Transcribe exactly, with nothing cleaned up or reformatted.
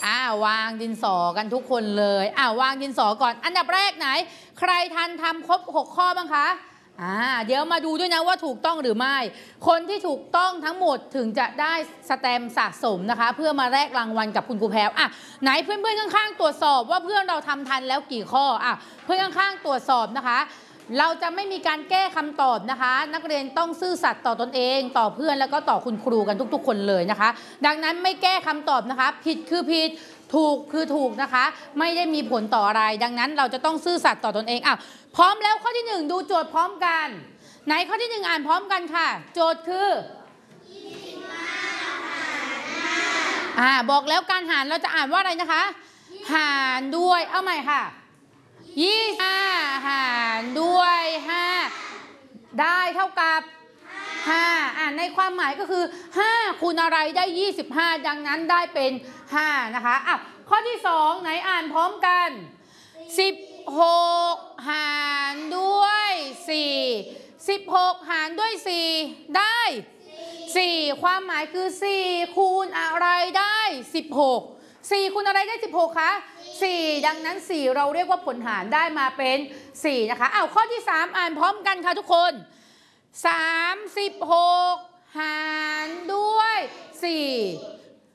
อ่าวางดินสอกันทุกคนเลยอ่าวางดินสอก่อนอันดับแรกไหนใครทันทำครบหกข้อบ้างคะอ่าเดี๋ยวมาดูด้วยนะว่าถูกต้องหรือไม่คนที่ถูกต้องทั้งหมดถึงจะได้สแตมป์สะสมนะคะเพื่อมาแลกรางวัลกับคุณครูแพรวอ่ะไหนเพื่อนๆข้างๆตรวจสอบว่าเพื่อนเราทำทันแล้วกี่ข้ออ่ะเพื่อนข้างๆตรวจสอบนะคะเราจะไม่มีการแก้คำตอบนะคะนักเรียนต้องซื่อสัตย์ต่อตนเองต่อเพื่อนแล้วก็ต่อคุณครูกันทุกๆคนเลยนะคะดังนั้นไม่แก้คำตอบนะคะผิดคือผิดถูกคือถูกนะคะไม่ได้มีผลต่ออะไรดังนั้นเราจะต้องซื่อสัตย์ต่อตนเองอ่ะพร้อมแล้วข้อที่หนึ่งดูโจทย์พร้อมกันไหนข้อที่หนึ่งอ่านพร้อมกันค่ะโจทย์คืออ่าบอกแล้วการหารเราจะอ่านว่าอะไรนะคะหารด้วยเอาใหม่ค่ะยี่สิบห้าหารด้วยห้าได้เท่ากับห้าอ่านในความหมายก็คือห้าคูณอะไรได้ยี่สิบห้าดังนั้นได้เป็นห้านะคะอ่ะข้อที่สองไหนอ่านพร้อมกันสิบหกหารด้วยสี่สิบหกหารด้วยสี่ได้สี่ความหมายคือสี่คูณอะไรได้สิบหกสี่คูณอะไรได้สิบหกคะสี่ดังนั้นสี่เราเรียกว่าผลหารได้มาเป็นสี่นะคะอ้าวข้อที่สามอ่านพร้อมกันค่ะทุกคนสามสิบหกหารด้วยสี่